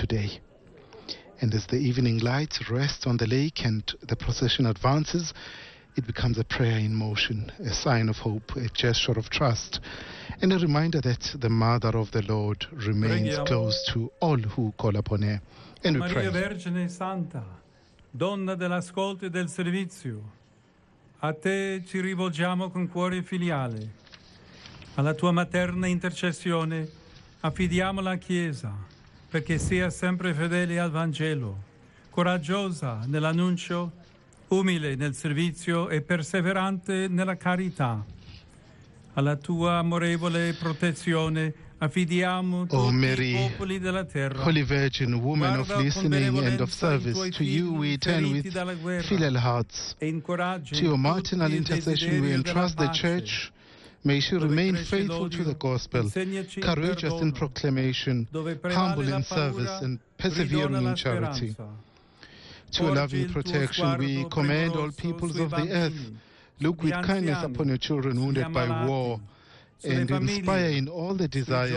today. And as the evening light rests on the lake and the procession advances, it becomes a prayer in motion, a sign of hope, a gesture of trust, and a reminder that the Mother of the Lord remains close to all who call upon her. And we Maria pray. Vergine Santa, Donna dell'ascolto e del servizio, a te ci rivolgiamo con cuore filiale. Alla tua materna intercessione affidiamo la Chiesa, perché sia sempre fedele al Vangelo, coraggiosa nell'annuncio, umile nel servizio e perseverante nella carità. Alla tua amorevole protezione affidiamo tutti i popoli della terra. Holy Virgin, woman of listening and of service, to you we turn with filial hearts. To your maternal intercession we entrust the Church. May she remain faithful to the gospel, courageous in proclamation, humble in service, and persevering in charity. To your loving protection we command all peoples of the earth. Look with kindness upon your children wounded by war, and inspire in all the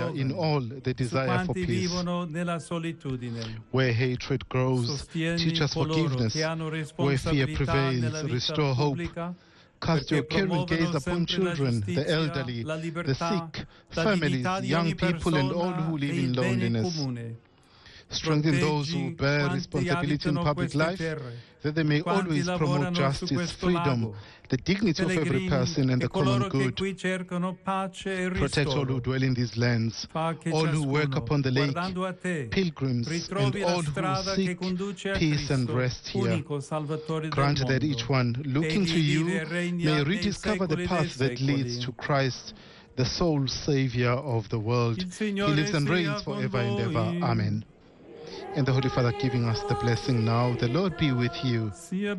desire for peace. Where hatred grows, teach us forgiveness. Where fear prevails, restore hope. Cast your caring gaze upon children, the elderly, the sick, families, young people, and all who live in loneliness. Strengthen those who bear responsibility in public life, that they may always promote justice, freedom, the dignity of every person, and the common good. Protect all who dwell in these lands, all who work upon the lake, pilgrims, and all who seek peace and rest here. Grant that each one looking to you may rediscover the path that leads to Christ, the sole Savior of the world. He lives and reigns forever and ever. Amen. And the Holy Father giving us the blessing now. The Lord be with you.